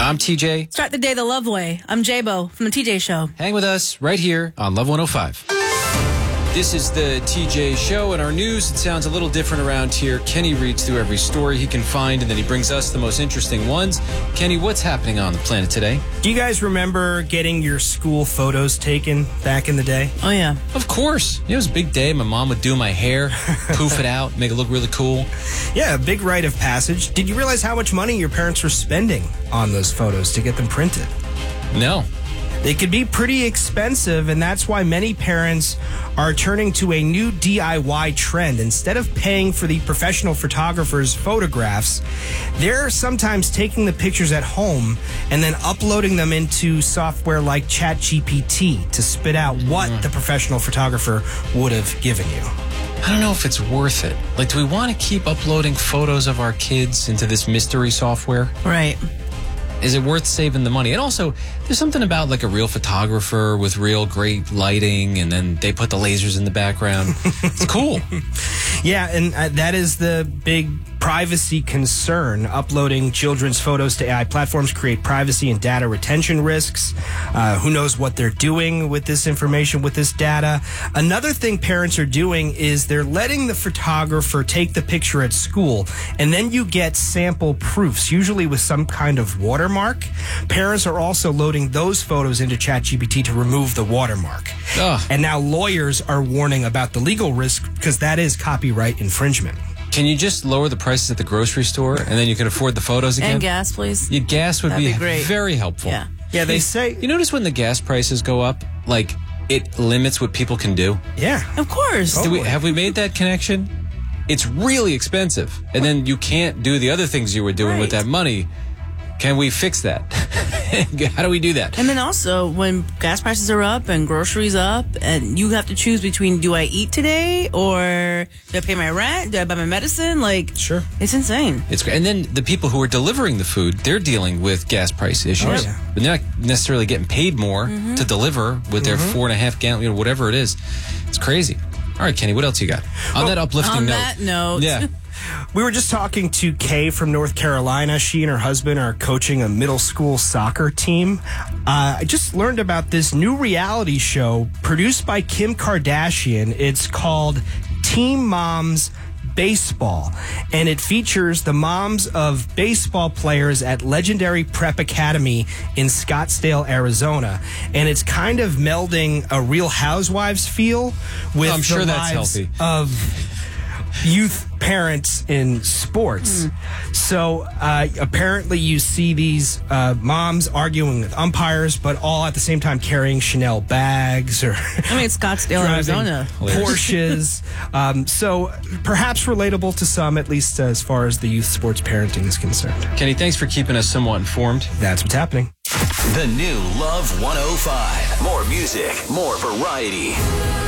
I'm TJ. Start the day the love way. I'm J-Bo from the TJ Show. Hang with us right here on Love 105. This is the TJ Show. In our news, it sounds a little different around here. Kenny reads through every story he can find, and then he brings us the most interesting ones. Kenny, what's happening on the planet today? Do you guys remember getting your school photos taken back in the day? Oh, yeah. Of course. It was a big day. My mom would do my hair, poof it out, make it look really cool. Yeah, a big rite of passage. Did you realize how much money your parents were spending on those photos to get them printed? No. They could be pretty expensive, and that's why many parents are turning to a new DIY trend. Instead of paying for the professional photographer's photographs, they're sometimes taking the pictures at home and then uploading them into software like ChatGPT to spit out what the professional photographer would have given you. I don't know if it's worth it. Like, do we want to keep uploading photos of our kids into this mystery software? Right. Is it worth saving the money? And also, there's something about like a real photographer with real great lighting, and then they put the lasers in the background. It's cool. Yeah, and that is the big privacy concern. Uploading children's photos to AI platforms create privacy and data retention risks. Who knows what they're doing with this information, with this data. Another thing parents are doing is they're letting the photographer take the picture at school, and then you get sample proofs, usually with some kind of watermark. Parents are also loading those photos into ChatGPT to remove the watermark. Ugh. And now lawyers are warning about the legal risk because that is copyright infringement. Can you just lower the prices at the grocery store and then you can afford the photos again? And gas, please. Your gas would That'd be be great. very helpful. Yeah. Yeah, they say... You notice when the gas prices go up, like, it limits what people can do? Yeah. Of course. Have we made that connection? It's really expensive. And then you can't do the other things you were doing with that money. Can we fix that? How do we do that? And then also, when gas prices are up and groceries up, and you have to choose between, do I eat today, or do I pay my rent? Do I buy my medicine? Like, Sure. It's insane. It's great. And then the people who are delivering the food, they're dealing with gas price issues. Oh, yeah. But they're not necessarily getting paid more to deliver with their 4.5 gallon, whatever it is. It's crazy. All right, Kenny, what else you got? On that uplifting On note. that note. Yeah. We were just talking to Kay from North Carolina. She and her husband are coaching a middle school soccer team. I just learned about this new reality show produced by Kim Kardashian. It's called Teen Moms Baseball, and it features the moms of baseball players at legendary Prep Academy in Scottsdale, Arizona. And it's kind of melding a Real Housewives feel with I'm sure the that's lives healthy. of youth parents in sports. So apparently you see these moms arguing with umpires, but all at the same time carrying Chanel bags or I mean, it's Scottsdale, driving Arizona. Porsches. So perhaps relatable to some, at least as far as the youth sports parenting is concerned. Kenny, thanks for keeping us somewhat informed. That's what's happening. The new Love 105. More music, more variety.